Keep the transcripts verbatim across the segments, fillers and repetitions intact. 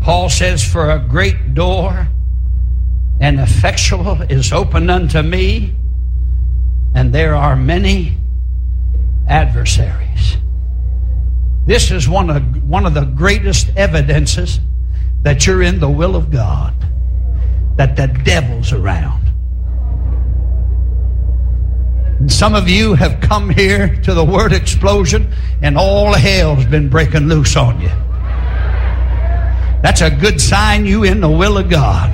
Paul says, for a great door and effectual is opened unto me, and there are many adversaries. This is one of, one of the greatest evidences that you're in the will of God, that the devil's around. And some of you have come here to the word explosion, and all hell's been breaking loose on you. That's a good sign you in the will of God.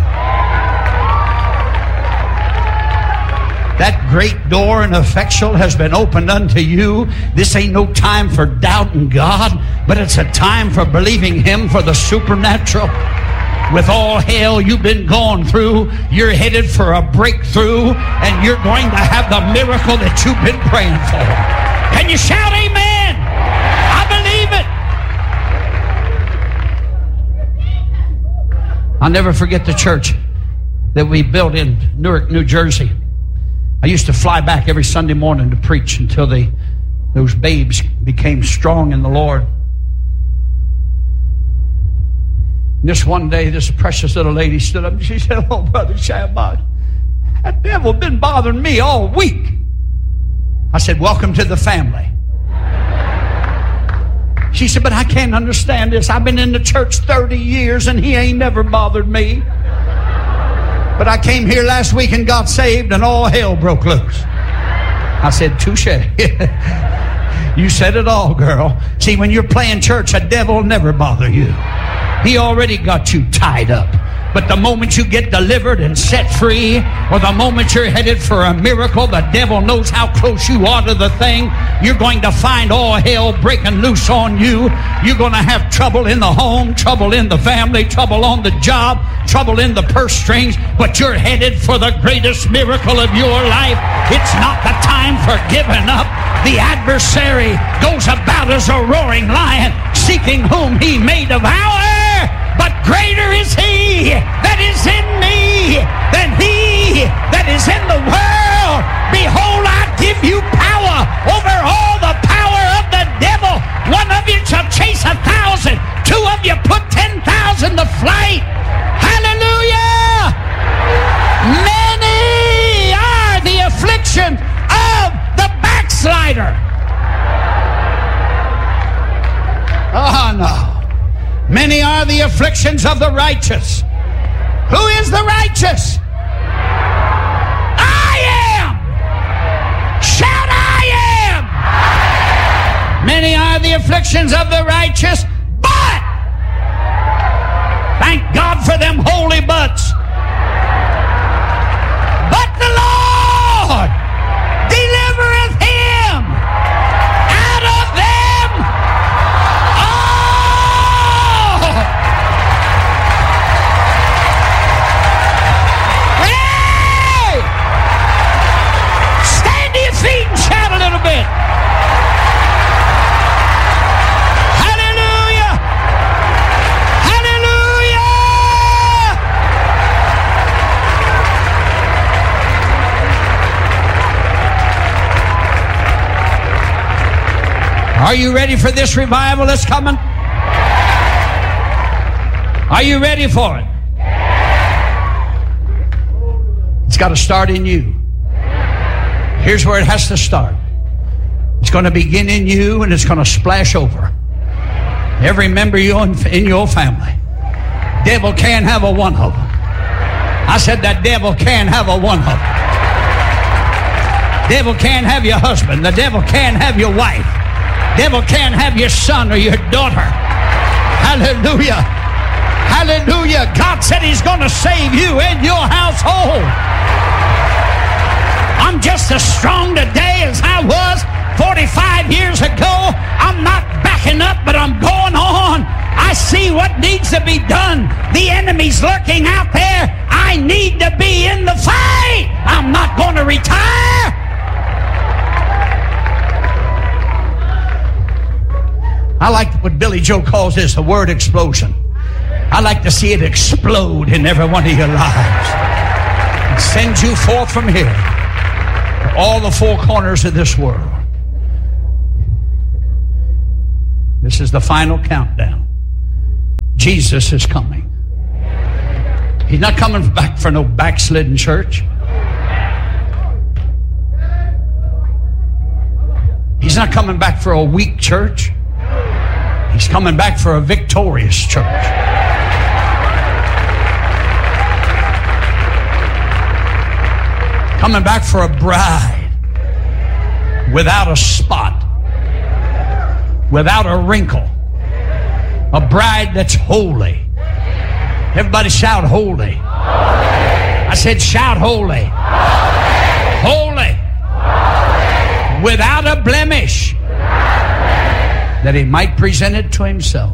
That great door and effectual has been opened unto you. This ain't no time for doubting God, but it's a time for believing Him for the supernatural. With all hell you've been going through, you're headed for a breakthrough, and you're going to have the miracle that you've been praying for. Can you shout amen? I believe it. I'll never forget the church that we built in Newark, New Jersey. I used to fly back every Sunday morning to preach until they, those babes became strong in the Lord. And this one day, this precious little lady stood up and she said, oh, Brother Shabbat, that devil been bothering me all week. I said, welcome to the family. She said, but I can't understand this. I've been in the church thirty years and he ain't never bothered me. But I came here last week and got saved and all hell broke loose. I said, touche. You said it all, girl. See, when you're playing church, a devil will never bother you. He already got you tied up. But the moment you get delivered and set free, or the moment you're headed for a miracle, the devil knows how close you are to the thing. You're going to find all hell breaking loose on you. You're going to have trouble in the home, trouble in the family, trouble on the job, trouble in the purse strings, but you're headed for the greatest miracle of your life. It's not the time for giving up. The adversary goes about as a roaring lion, seeking whom he may devour. But greater is He that is in me than he that is in the world. Behold, I give you power over all the power of the devil. One of you shall chase a thousand. Two of you put ten thousand to flight. Hallelujah! Many are the afflictions of the backslider. Oh, no. Many are the afflictions of the righteous. Who is the righteous? I am. Shout, I am. Many are the afflictions of the righteous, but thank God for them holy buts. But the Lord delivereth him out of them. Feet and shout a little bit. Hallelujah! Hallelujah! Are you ready for this revival that's coming? Are you ready for it? It's got to start in you. Here's where it has to start. It's going to begin in you and it's going to splash over every member in your family. Devil can't have a one of them. I said that devil can't have a one of them. Devil can't have your husband. The devil can't have your wife. Devil can't have your son or your daughter. Hallelujah. Hallelujah. God said He's going to save you and your household. I'm just as strong today as I was forty-five years ago. I'm not backing up, but I'm going on. I see what needs to be done. The enemy's lurking out there. I need to be in the fight. I'm not going to retire. I like what Billy Joe calls this a word explosion. I like to see it explode in every one of your lives. And send you forth from here. All the four corners of this world. This is the final countdown. Jesus is coming. He's not coming back for no backslidden church. He's not coming back for a weak church. He's coming back for a victorious church. Coming back for a bride without a spot, without a wrinkle. A bride that's holy. Everybody shout holy. I said shout holy. Holy. Without a blemish, that he might present it to himself.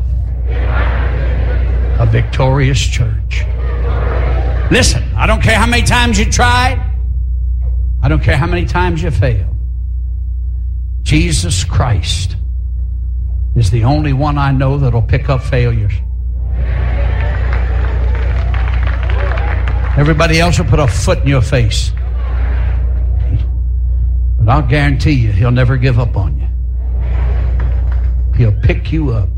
A victorious church. Listen, I don't care how many times you tried. I don't care how many times you failed. Jesus Christ is the only one I know that'll pick up failures. Everybody else will put a foot in your face. But I'll guarantee you, he'll never give up on you. He'll pick you up.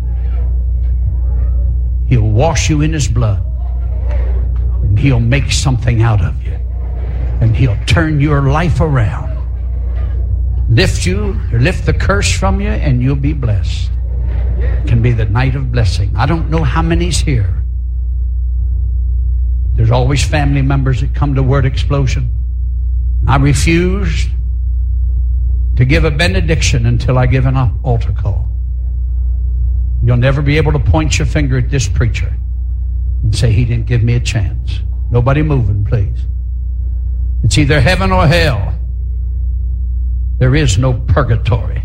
He'll wash you in his blood. And he'll make something out of you. And he'll turn your life around. Lift you, or lift the curse from you, and you'll be blessed. It can be the night of blessing. I don't know how many's here. There's always family members that come to Word Explosion. I refuse to give a benediction until I give an altar call. You'll never be able to point your finger at this preacher and say he didn't give me a chance. Nobody moving, please. It's either heaven or hell. There is no purgatory.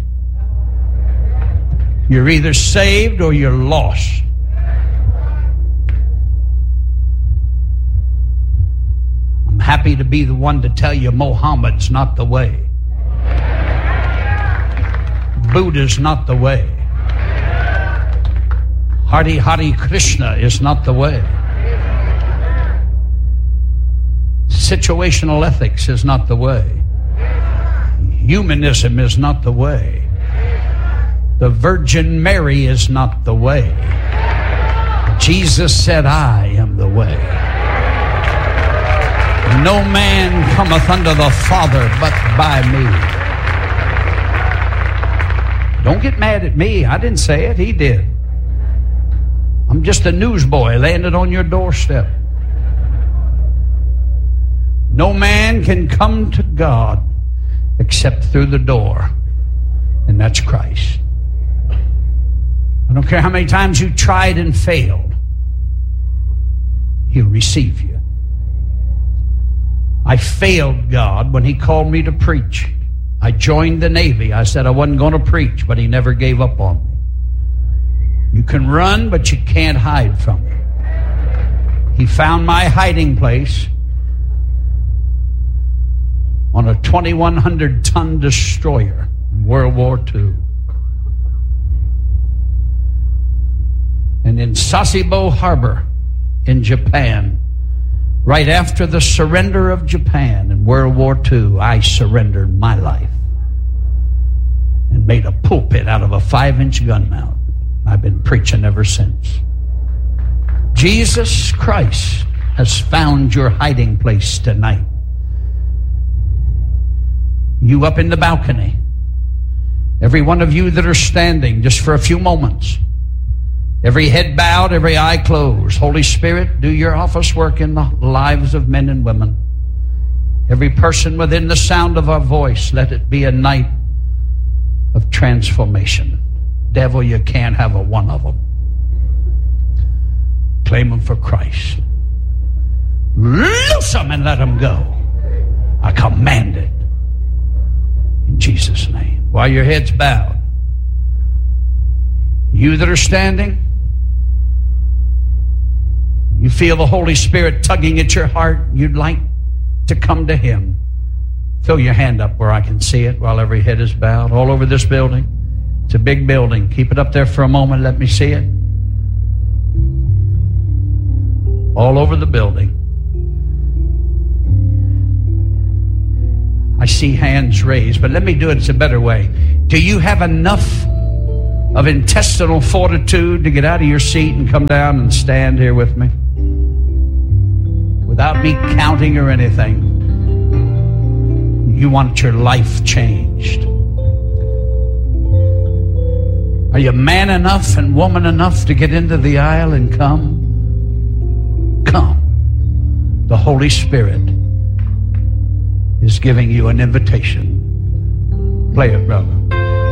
You're either saved or you're lost. I'm happy to be the one to tell you Mohammed's not the way. Buddha's not the way. Hari Hari Krishna is not the way. Situational ethics is not the way. Humanism is not the way. The Virgin Mary is not the way. Jesus said, I am the way. No man cometh unto the Father but by me. Don't get mad at me. I didn't say it. He did. I'm just a newsboy landed on your doorstep. No man can come to God except through the door, and that's Christ. I don't care how many times you tried and failed. He'll receive you. I failed God when he called me to preach. I joined the Navy. I said I wasn't going to preach, but he never gave up on me. You can run, but you can't hide from him. He found my hiding place on a twenty-one hundred ton destroyer in World War Two. And in Sasebo Harbor in Japan, right after the surrender of Japan in World War Two, I surrendered my life and made a pulpit out of a five-inch gun mount. I've been preaching ever since. Jesus Christ has found your hiding place tonight. You up in the balcony, every one of you that are standing just for a few moments, every head bowed, every eye closed. Holy Spirit, do your office work in the lives of men and women. Every person within the sound of our voice, let it be a night of transformation. Devil, you can't have a one of them. Claim them for Christ. Loose them and let them go. I command it in Jesus' name. While your head's bowed, you that are standing, you feel the Holy Spirit tugging at your heart, you'd like to come to him. Throw your hand up where I can see it while every head is bowed. All over this building. It's a big building. Keep it up there for a moment. Let me see it. All over the building. I see hands raised, but let me do it. It's a better way. Do you have enough of intestinal fortitude to get out of your seat and come down and stand here with me? without me counting or anything, you want your life changed. Are you man enough and woman enough to get into the aisle and come? Come. The Holy Spirit is giving you an invitation. Play it, brother.